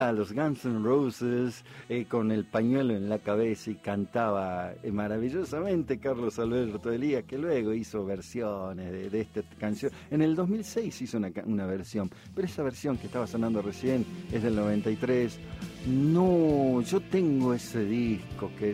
a los Guns N' Roses con el pañuelo en la cabeza y cantaba maravillosamente Carlos Alberto Elías, que luego hizo versiones de esta canción. En el 2006 hizo una versión, pero esa versión que estaba sonando recién es del 93. No, yo tengo ese disco que